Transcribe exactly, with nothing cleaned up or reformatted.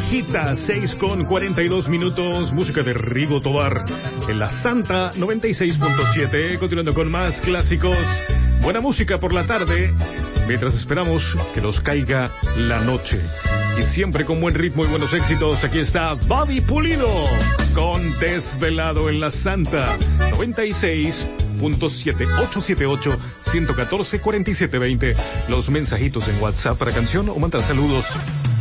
agita, seis con cuarenta y dos minutos, música de Rigo Tobar en la Santa noventa y seis punto siete, continuando con más clásicos, buena música por la tarde, mientras esperamos que nos caiga la noche. Y siempre con buen ritmo y buenos éxitos, aquí está Bobby Pulido con Desvelado en la Santa noventa y seis punto siete, ocho siete ocho, uno uno cuatro, cuatro siete dos cero. Los mensajitos en WhatsApp para canción o mandar saludos